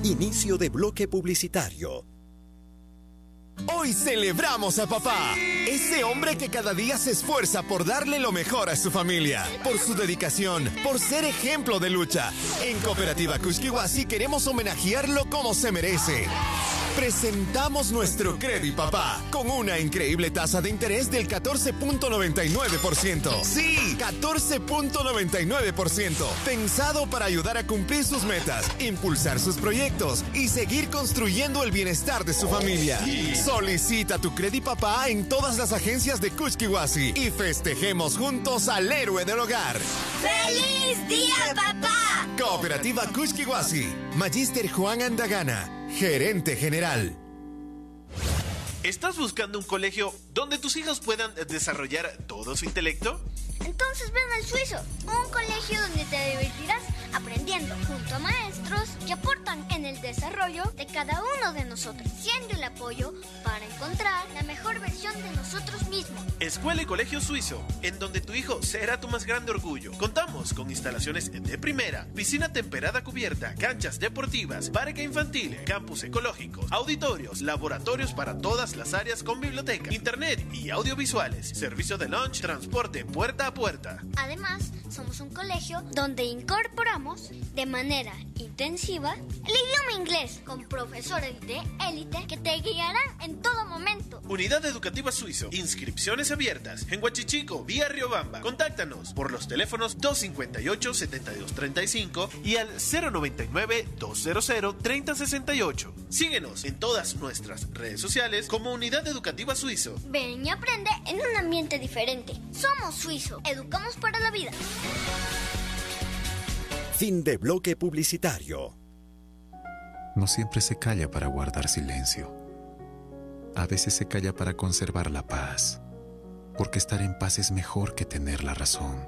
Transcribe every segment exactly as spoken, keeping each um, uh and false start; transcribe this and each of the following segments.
Inicio de bloque publicitario. Hoy celebramos a papá, ese hombre que cada día se esfuerza por darle lo mejor a su familia, por su dedicación, por ser ejemplo de lucha. En Cooperativa Kushkiwasi queremos homenajearlo como se merece. Presentamos nuestro Credit Papá con una increíble tasa de interés del catorce punto noventa y nueve por ciento. Sí, catorce punto noventa y nueve por ciento. Pensado para ayudar a cumplir sus metas, impulsar sus proyectos y seguir construyendo el bienestar de su familia. Solicita tu Credit Papá en todas las agencias de Kushkiwasi y festejemos juntos al héroe del hogar. ¡Feliz Día, Papá! Cooperativa Kushkiwasi. Magíster Juan Andagana, gerente general. ¿Estás buscando un colegio donde tus hijos puedan desarrollar todo su intelecto? Entonces ven al Suizo, un colegio donde te divertirás aprendiendo junto a maestros que aportan en el desarrollo de cada uno de nosotros, siendo el apoyo para encontrar la mejor versión de nosotros mismos. Escuela y Colegio Suizo, en donde tu hijo será tu más grande orgullo. Contamos con instalaciones de primera, piscina temperada cubierta, canchas deportivas, parque infantil, campus ecológicos, auditorios, laboratorios para todas las áreas con biblioteca, internet y audiovisuales, servicio de lunch, transporte puerta a puerta. Además, somos un colegio donde incorporamos de manera intensiva el idioma inglés con profesores de élite que te guiarán en todo momento. Unidad Educativa Suizo. Inscripciones abiertas en Huachichico, vía Riobamba. Contáctanos por los teléfonos dos cinco ocho, siete dos tres cinco y al cero noventa y nueve, doscientos treinta sesenta y ocho. Síguenos en todas nuestras redes sociales como Unidad Educativa Suizo. Ven y aprende en un ambiente diferente. Somos Suizo. Educamos para la vida. Fin de bloque publicitario. No siempre se calla para guardar silencio. A veces se calla para conservar la paz, porque estar en paz es mejor que tener la razón.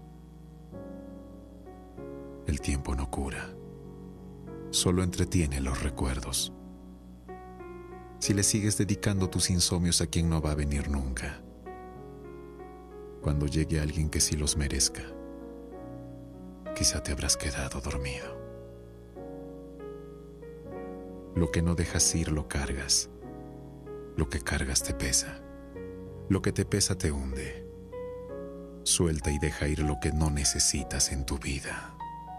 El tiempo no cura, solo entretiene los recuerdos. Si le sigues dedicando tus insomnios a quien no va a venir nunca, cuando llegue alguien que sí los merezca, quizá te habrás quedado dormido. Lo que no dejas ir lo cargas. Lo que cargas te pesa. Lo que te pesa te hunde. Suelta y deja ir lo que no necesitas en tu vida.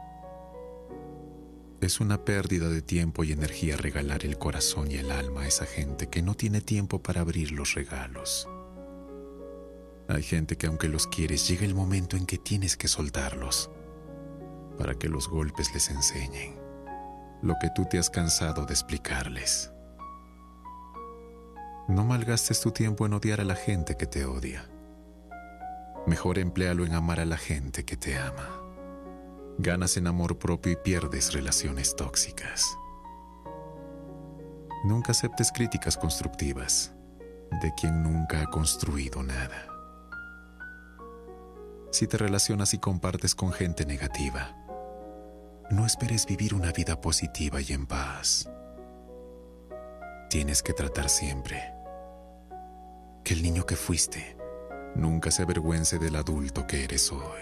Es una pérdida de tiempo y energía regalar el corazón y el alma a esa gente que no tiene tiempo para abrir los regalos. Hay gente que aunque los quieres, llega el momento en que tienes que soltarlos para que los golpes les enseñen lo que tú te has cansado de explicarles. No malgastes tu tiempo en odiar a la gente que te odia. Mejor empléalo en amar a la gente que te ama. Ganas en amor propio y pierdes relaciones tóxicas. Nunca aceptes críticas constructivas de quien nunca ha construido nada. Si te relacionas y compartes con gente negativa, no esperes vivir una vida positiva y en paz. Tienes que tratar siempre que el niño que fuiste nunca se avergüence del adulto que eres hoy.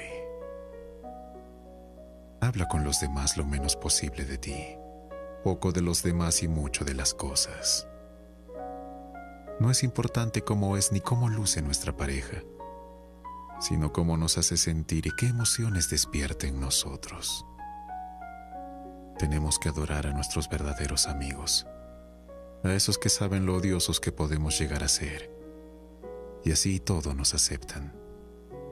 Habla con los demás lo menos posible de ti, poco de los demás y mucho de las cosas. No es importante cómo es ni cómo luce nuestra pareja, sino cómo nos hace sentir y qué emociones despierta en nosotros. Tenemos que adorar a nuestros verdaderos amigos, a esos que saben lo odiosos que podemos llegar a ser, y así todo nos aceptan.